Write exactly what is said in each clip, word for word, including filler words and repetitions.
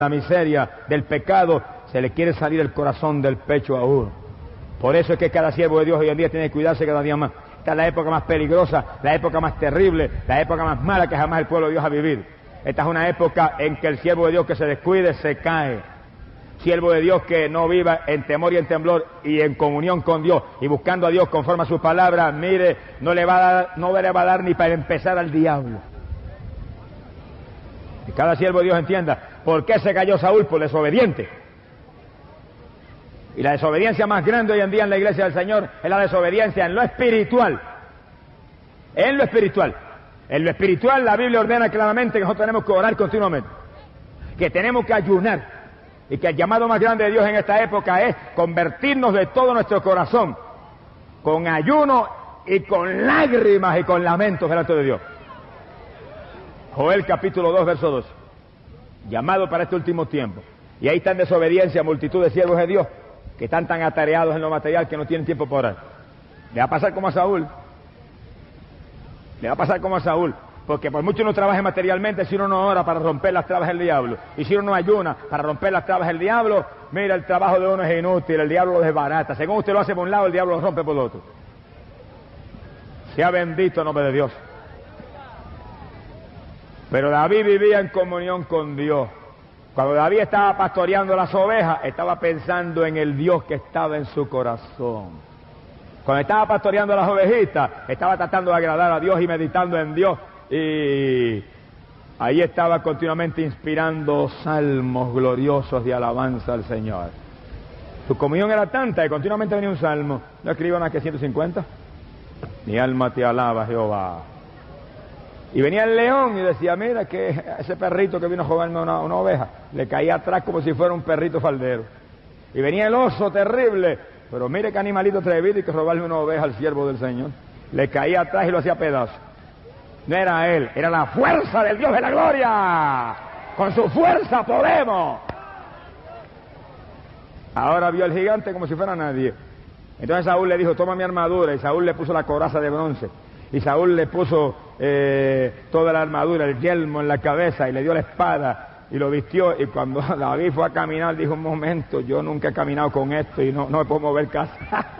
la miseria, del pecado, se le quiere salir el corazón del pecho a uno. Por eso es que cada siervo de Dios hoy en día tiene que cuidarse cada día más. Esta es la época más peligrosa, la época más terrible, la época más mala que jamás el pueblo de Dios ha vivido. Esta es una época en que el siervo de Dios que se descuide se cae. Siervo de Dios que no viva en temor y en temblor y en comunión con Dios y buscando a Dios conforme a sus palabras, mire, no le va a dar, no le va a dar ni para empezar al diablo. Y cada siervo de Dios entienda por qué se cayó Saúl, por desobediente. Y la desobediencia más grande hoy en día en la iglesia del Señor es la desobediencia en lo espiritual. En lo espiritual. En lo espiritual la Biblia ordena claramente que nosotros tenemos que orar continuamente. Que tenemos que ayunar. Y que el llamado más grande de Dios en esta época es convertirnos de todo nuestro corazón. Con ayuno y con lágrimas y con lamentos delante de Dios. Joel capítulo dos, verso dos. Llamado para este último tiempo. Y ahí está en desobediencia multitud de siervos de Dios que están tan atareados en lo material que no tienen tiempo para orar. Le va a pasar como a Saúl. Le va a pasar como a Saúl. Porque por mucho uno trabaje materialmente, si uno no ora para romper las trabas del diablo, y si uno no ayuna para romper las trabas del diablo, mira, el trabajo de uno es inútil, el diablo lo desbarata. Según usted lo hace por un lado, el diablo lo rompe por el otro. Sea bendito el nombre de Dios. Pero David vivía en comunión con Dios. Cuando David estaba pastoreando las ovejas, estaba pensando en el Dios que estaba en su corazón. Cuando estaba pastoreando las ovejitas, estaba tratando de agradar a Dios y meditando en Dios. Y ahí estaba continuamente inspirando salmos gloriosos de alabanza al Señor. Su comunión era tanta que continuamente venía un salmo. ¿No escriban aquí ciento cincuenta? Mi alma te alaba, Jehová. Y venía el león y decía, mira que ese perrito que vino a robarme una, una oveja, le caía atrás como si fuera un perrito faldero. Y venía el oso terrible, pero mire qué animalito atrevido y que robarle una oveja al siervo del Señor. Le caía atrás y lo hacía pedazos. No era él, era la fuerza del Dios de la gloria. Con su fuerza podemos. Ahora vio al gigante como si fuera nadie. Entonces Saúl le dijo, toma mi armadura, y Saúl le puso la coraza de bronce. Y Saúl le puso eh, toda la armadura, el yelmo en la cabeza, y le dio la espada, y lo vistió. Y cuando David fue a caminar, dijo, un momento, yo nunca he caminado con esto, y no, no me puedo mover casi.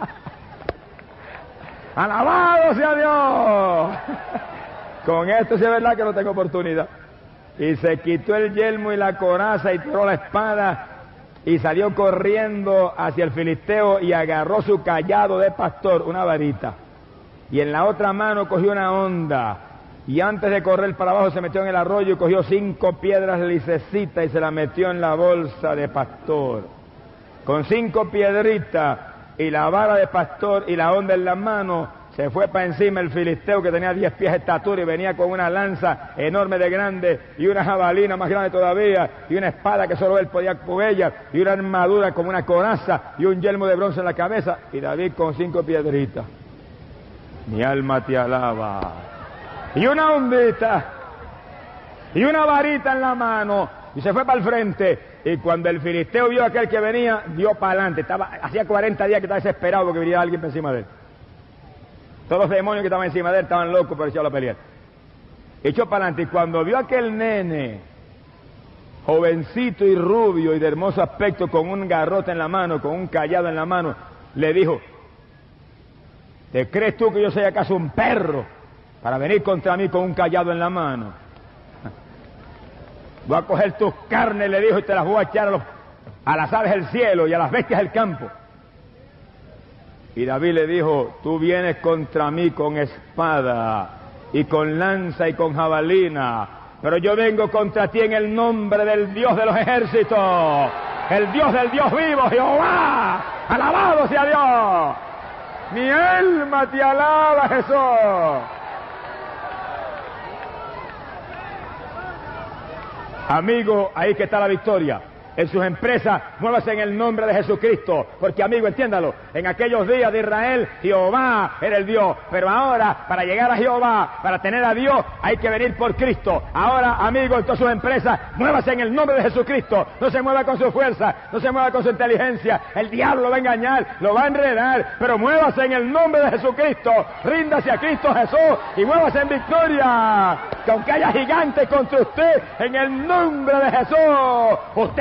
¡Alabado sea Dios! Con esto sí es verdad que no tengo oportunidad. Y se quitó el yelmo y la coraza, y tiró la espada, y salió corriendo hacia el filisteo, y agarró su cayado de pastor, una varita. Y en la otra mano cogió una honda, y antes de correr para abajo se metió en el arroyo y cogió cinco piedras lisecitas y se las metió en la bolsa de pastor. Con cinco piedritas y la vara de pastor y la honda en la mano, se fue para encima el filisteo que tenía diez pies de estatura y venía con una lanza enorme de grande y una jabalina más grande todavía y una espada que solo él podía con ella y una armadura como una coraza y un yelmo de bronce en la cabeza, y David con cinco piedritas. Mi alma te alaba. Y una ondita. Y una varita en la mano. Y se fue para el frente. Y cuando el filisteo vio a aquel que venía, dio para adelante. Estaba, hacía cuarenta días que estaba desesperado porque venía alguien por encima de él. Todos los demonios que estaban encima de él estaban locos por echarlo a pelear. Echó para adelante. Y cuando vio a aquel nene, jovencito y rubio y de hermoso aspecto, con un garrote en la mano, con un cayado en la mano, le dijo, ¿te crees tú que yo soy acaso un perro para venir contra mí con un cayado en la mano? Voy a coger tus carnes, le dijo, y te las voy a echar a, los, a las aves del cielo y a las bestias del campo. Y David le dijo, tú vienes contra mí con espada y con lanza y con jabalina, pero yo vengo contra ti en el nombre del Dios de los ejércitos, el Dios del Dios vivo, Jehová. Alabado sea Dios. Mi alma te alaba, Jesús. Amigo, ahí que está la victoria. En sus empresas, muévase en el nombre de Jesucristo. Porque, amigo, entiéndalo, en aquellos días de Israel, Jehová era el Dios. Pero ahora, para llegar a Jehová, para tener a Dios, hay que venir por Cristo. Ahora, amigo, en todas sus empresas, muévase en el nombre de Jesucristo. No se mueva con su fuerza, no se mueva con su inteligencia. El diablo lo va a engañar, lo va a enredar. Pero muévase en el nombre de Jesucristo. Ríndase a Cristo Jesús y muévase en victoria. Que aunque haya gigantes contra usted, en el nombre de Jesús, usted